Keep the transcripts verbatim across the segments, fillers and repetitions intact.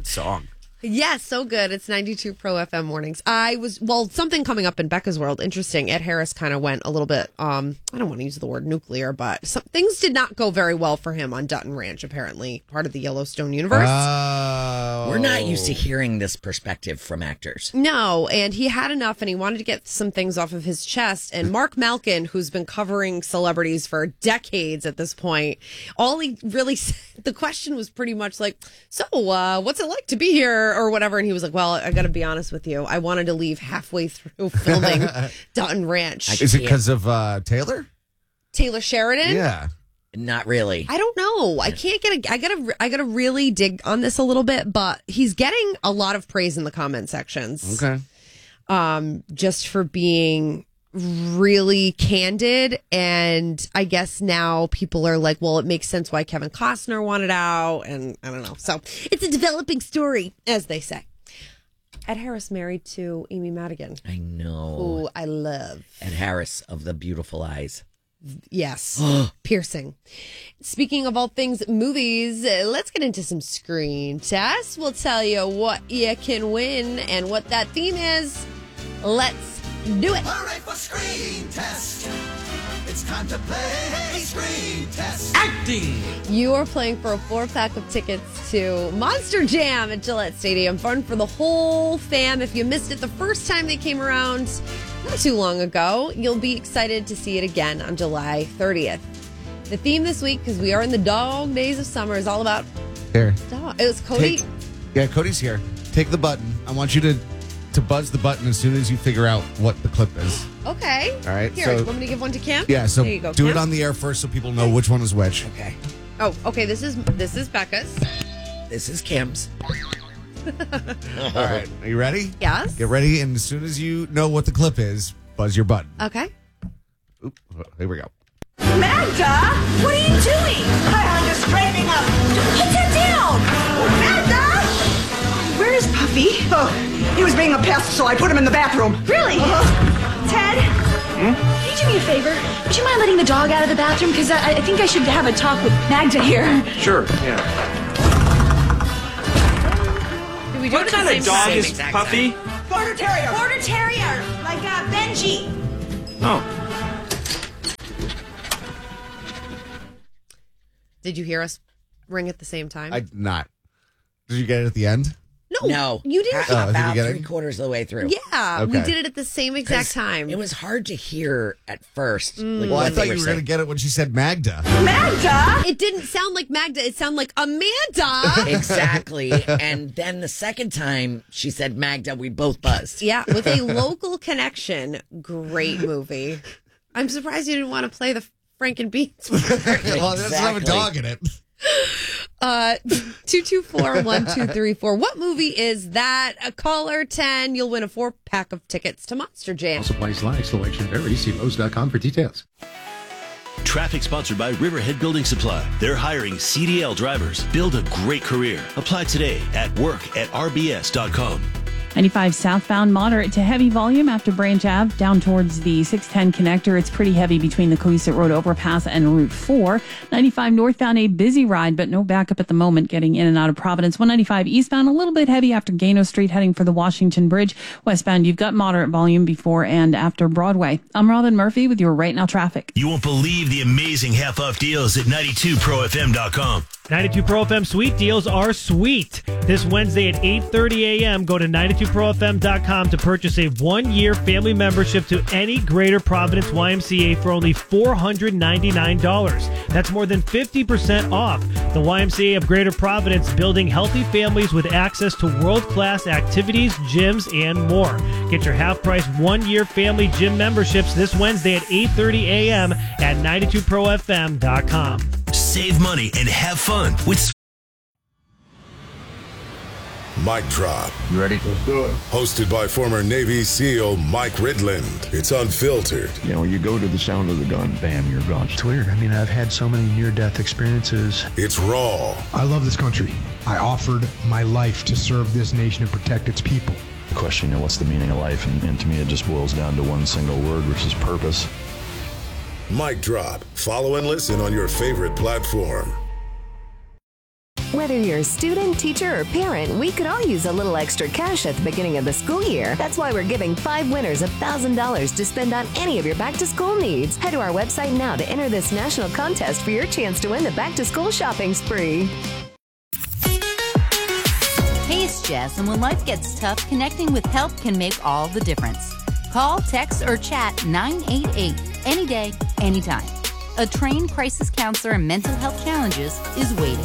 song. Yeah, so good. It's ninety-two Pro F M mornings. I was, well, something coming up in Becca's world. Interesting. Ed Harris kind of went a little bit, um, I don't want to use the word nuclear, but some, things did not go very well for him on Dutton Ranch, apparently, part of the Yellowstone universe. Oh. We're not used to hearing this perspective from actors. No, and he had enough, and he wanted to get some things off of his chest. And Mark Malkin, who's been covering celebrities for decades at this point, all he really said, the question was pretty much like, so uh, what's it like to be here or whatever? And he was like, well, I got to be honest with you. I wanted to leave halfway through filming Dutton Ranch. Is it because of uh, Taylor? Taylor Sheridan? Yeah. Not really. I don't know. I can't get a, I gotta, I gotta really dig on this a little bit, but he's getting a lot of praise in the comment sections. Okay. Um, just for being really candid, and I guess now people are like, well, it makes sense why Kevin Costner wanted out, and I don't know. So it's a developing story, as they say. Ed Harris married to Amy Madigan. I know. Who I love. Ed Harris of the beautiful eyes. Yes. Piercing. Speaking of all things movies, uh, let's get into some screen tests. We'll tell you what you can win and what that theme is. Let's do it. Hooray for Screen Test. It's time to play Screen Test. Acting. You are playing for a four-pack of tickets to Monster Jam at Gillette Stadium. Fun for the whole fam. If you missed it the first time they came around not too long ago, you'll be excited to see it again on July thirtieth. The theme this week, because we are in the dog days of summer, is all about Here. dog. It was Cody. Take, yeah, Cody's here. Take the button. I want you to to buzz the button as soon as you figure out what the clip is. Okay. All right. Here, so, you want me to give one to Kim? Yeah, so there you go, do Kim. it on the air first so people know which one is which. Okay. Oh, okay. This is this is Becca's. This is Kim's. All right. Are you ready? Yes. Get ready, and as soon as you know what the clip is, buzz your button. Okay. Oop, here we go. Magda, what are you doing? I'm just straightening up. Put that down. Magda! Where is Puffy? Oh, he was being a pest, so I put him in the bathroom. Really? Uh-huh. Ted? Hmm? Can you do me a favor? Would you mind letting the dog out of the bathroom? Because I, I think I should have a talk with Magda here. Sure, yeah. Did we do What it at kind the of same dog time? is Puffy? Border Terrier. Border Terrier, like uh, Benji. Oh. Did you hear us ring at the same time? I not. Did you get it at the end? no, No. you didn't. Oh, did you About get it? three quarters of the way through. Yeah, we Okay. did it at the same exact 'Cause time. It was hard to hear at first. Mm. Like Well, I what thought they you were going to saying. get it when she said Magda. Magda? It didn't sound like Magda. It sounded like Amanda. Exactly. And then the second time she said Magda, we both buzzed. Yeah, with a local connection. Great movie. I'm surprised you didn't want to play the Frank and Beans. Well, it doesn't have a Exactly. dog in it. Uh, two two four, one two three four. What movie is that? A caller ten. You'll win a four pack of tickets to Monster Jam. Supplies like selection varies. See Lowe's dot com for details. Traffic sponsored by Riverhead Building Supply. They're hiring C D L drivers. Build a great career. Apply today at work at r b s dot com. ninety-five southbound, moderate to heavy volume after Branch Ave down towards the six ten connector. It's pretty heavy between the Cohasset Road overpass and Route four. ninety-five northbound, a busy ride, but no backup at the moment getting in and out of Providence. one ninety-five eastbound, a little bit heavy after Gano Street heading for the Washington Bridge. Westbound, you've got moderate volume before and after Broadway. I'm Robin Murphy with your Right Now traffic. You won't believe the amazing half-off deals at ninety-two pro f m dot com. ninety-two Pro F M sweet deals are sweet. This Wednesday at eight thirty a.m., go to ninety-two pro f m dot com to purchase a one-year family membership to any Greater Providence Y M C A for only four hundred ninety-nine dollars. That's more than fifty percent off. The Y M C A of Greater Providence, building healthy families with access to world-class activities, gyms, and more. Get your half-price one-year family gym memberships this Wednesday at eight thirty a.m. at ninety-two pro f m dot com. Save money and have fun with Mic Drop. You ready? Let's do it. Hosted by former Navy SEAL Mike Ridland. It's unfiltered. You know, you go to the sound of the gun, bam, you're gone. It's weird. I mean, I've had so many near-death experiences. It's raw. I love this country. I offered my life to serve this nation and protect its people. The question, you know, what's the meaning of life? And, and to me, it just boils down to one single word, which is purpose. Mic Drop. Follow and listen on your favorite platform. Whether you're a student, teacher, or parent, we could all use a little extra cash at the beginning of the school year. That's why we're giving five winners one thousand dollars to spend on any of your back-to-school needs. Head to our website now to enter this national contest for your chance to win the back-to-school shopping spree. Hey, it's Jess, and when life gets tough, connecting with help can make all the difference. Call, text, or chat nine eight eight any day, anytime. A trained crisis counselor in mental health challenges is waiting.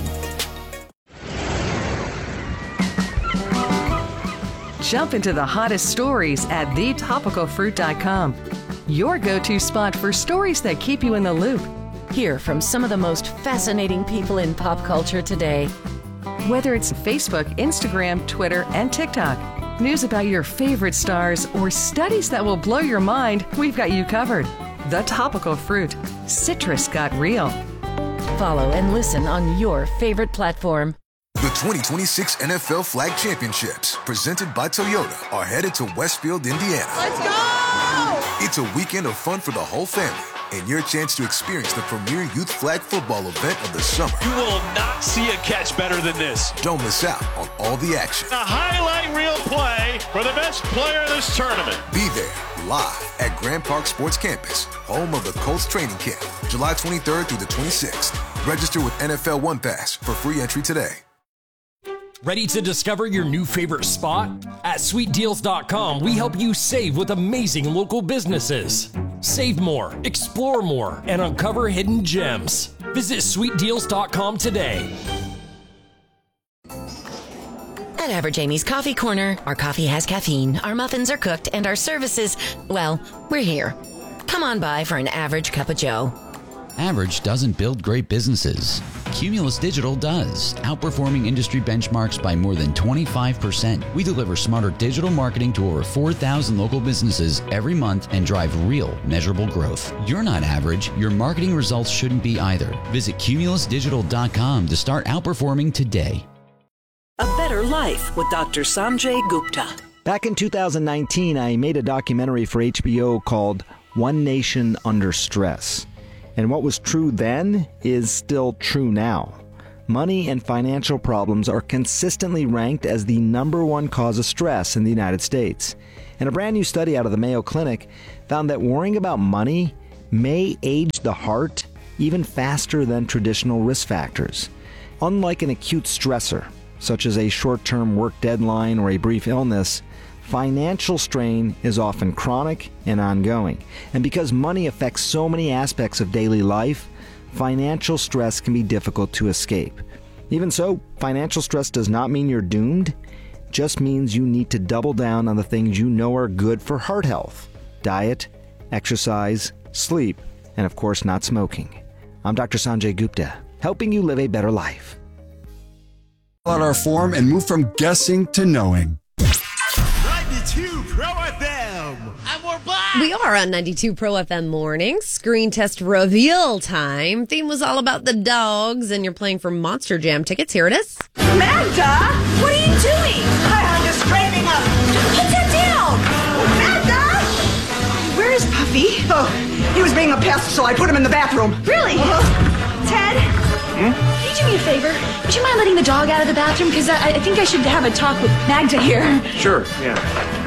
Jump into the hottest stories at the topical fruit dot com. Your go-to spot for stories that keep you in the loop. Hear from some of the most fascinating people in pop culture today. Whether it's Facebook, Instagram, Twitter, and TikTok, news about your favorite stars, or studies that will blow your mind, we've got you covered. The Topical Fruit. Citrus got real. Follow and listen on your favorite platform. The twenty twenty-six N F L Flag Championships, presented by Toyota, are headed to Westfield, Indiana. Let's go! It's a weekend of fun for the whole family, and your chance to experience the premier youth flag football event of the summer. You will not see a catch better than this. Don't miss out on all the action. A highlight reel play for the best player in this tournament. Be there, live at Grand Park Sports Campus, home of the Colts training camp, July twenty-third through the twenty-sixth. Register with N F L One Pass for free entry today. Ready to discover your new favorite spot? At sweet deals dot com, we help you save with amazing local businesses. Save more, explore more, and uncover hidden gems. Visit sweet deals dot com today. At Average Amy's Coffee Corner, our coffee has caffeine, our muffins are cooked, and our services, well, we're here. Come on by for an average cup of joe. Average doesn't build great businesses. Cumulus Digital does, outperforming industry benchmarks by more than twenty-five percent. We deliver smarter digital marketing to over four thousand local businesses every month and drive real, measurable growth. You're not average. Your marketing results shouldn't be either. Visit cumulus digital dot com to start outperforming today. A Better Life with Doctor Sanjay Gupta. Back in two thousand nineteen, I made a documentary for H B O called One Nation Under Stress. And what was true then is still true now. Money and financial problems are consistently ranked as the number one cause of stress in the United States. And a brand new study out of the Mayo Clinic found that worrying about money may age the heart even faster than traditional risk factors. Unlike an acute stressor, such as a short-term work deadline or a brief illness, financial strain is often chronic and ongoing. And because money affects so many aspects of daily life, financial stress can be difficult to escape. Even so, financial stress does not mean you're doomed. It just means you need to double down on the things you know are good for heart health: diet, exercise, sleep, and of course not smoking. I'm Doctor Sanjay Gupta, helping you live a better life. Fill out our form and move from guessing to knowing. ninety-two Pro F M. And we're back. We are on ninety-two Pro F M mornings. Screen test reveal time. Theme was all about the dogs, and you're playing for Monster Jam tickets. Here it is. Magda, what are you doing? I, I'm just straightening up. Put that down. Magda! Where is Puffy? Oh, he was being a pest, so I put him in the bathroom. Really? Uh-huh. Ted? Hmm? Can you do me a favor? Would you mind letting the dog out of the bathroom? Because I, I think I should have a talk with Magda here. Sure, yeah.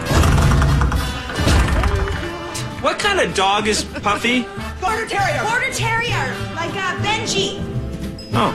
What kind of dog is Puffy? Border Terrier. Border Terrier, like uh, Benji. Oh.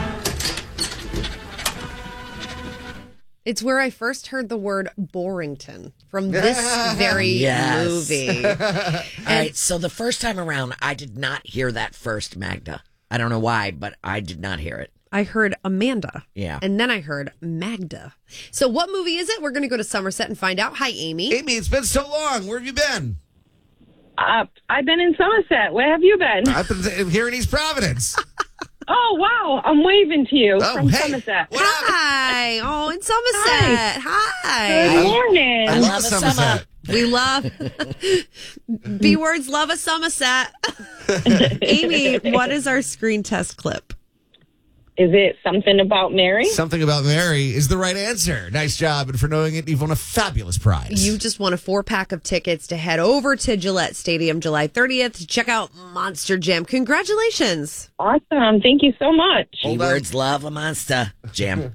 It's where I first heard the word Borrington from this very Yes. movie. All right, so the first time around, I did not hear that first, Magda. I don't know why, but I did not hear it. I heard Amanda. Yeah. And then I heard Magda. So what movie is it? We're going to go to Somerset and find out. Hi, Amy. Amy, it's been so long. Where have you been? Uh, I've been in Somerset. Where have you been? I've been here in East Providence. Oh, wow. I'm waving to you Oh, from hey. Somerset. Hi. Oh, in Somerset. Hi. Good morning. I love Somerset. We love B words. Love a Somerset. Amy, what is our screen test clip? Is it something about Mary? Something About Mary is the right answer. Nice job. And for knowing it, you've won a fabulous prize. You just won a four pack of tickets to head over to Gillette Stadium July thirtieth to check out Monster Jam. Congratulations. Awesome. Thank you so much. Keywords love a monster jam.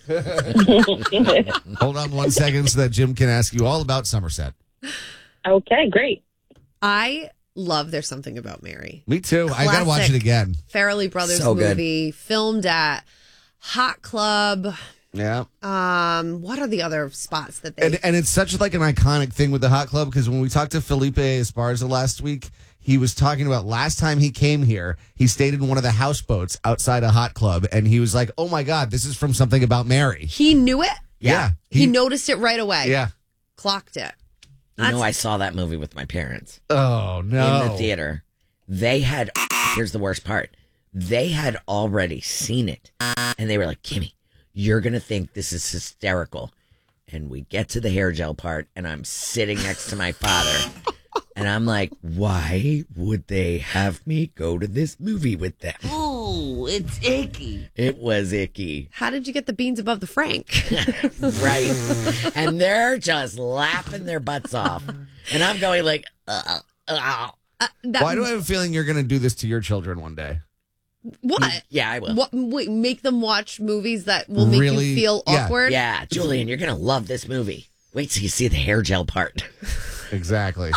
Hold on one second so that Jim can ask you all about Somerset. Okay, great. I love There's Something About Mary. Me too. I got to watch it again. Farrelly Brothers So good. movie, filmed at Hot Club. Yeah. Um, what are the other spots that they... And, and it's such like an iconic thing with the Hot Club because when we talked to Felipe Esparza last week, he was talking about last time he came here, he stayed in one of the houseboats outside a Hot Club, and he was like, oh my God, this is from Something About Mary. He knew it? Yeah. He, noticed it right away. Yeah. Clocked it. You know, I saw that movie with my parents. Oh, no. In the theater. They had, here's the worst part. They had already seen it. And they were like, Kimmy, you're going to think this is hysterical. And we get to the hair gel part, and I'm sitting next to my father. And I'm like, why would they have me go to this movie with them? Ooh, it's icky. It was icky. How did you get the beans above the Frank? Right. And they're just laughing their butts off. And I'm going like, uh, uh, uh, that, Why do I have a feeling you're going to do this to your children one day? What? Yeah, I will. What? Wait, make them watch movies that will make Really? you feel Yeah. awkward? Yeah, Julian, you're going to love this movie. Wait till you see the hair gel part. Exactly.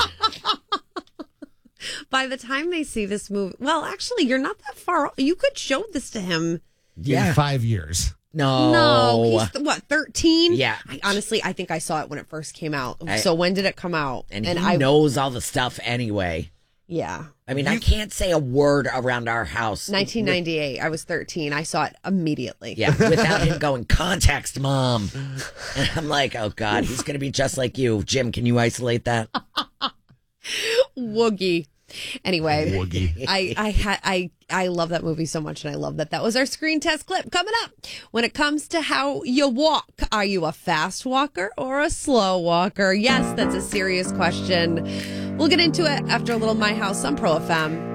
By the time they see this movie, well, actually, you're not that far. You could show this to him. In five years. No. No, he's what, thirteen? Yeah. I, honestly, I think I saw it when it first came out. I- so when did it come out? And, he I knows all the stuff anyway. Yeah. I mean, I can't say a word around our house. nineteen ninety-eight. I was thirteen. I saw it immediately. Yeah, without him going, context mom. And I'm like, oh, God, he's going to be just like you. Jim, can you isolate that? Woogie. Anyway, Woogie. I I had I I love that movie so much, and I love that that was our screen test clip. Coming up, when it comes to how you walk, are you a fast walker or a slow walker? Yes, that's a serious question. We'll get into it after a little My House on Pro F M.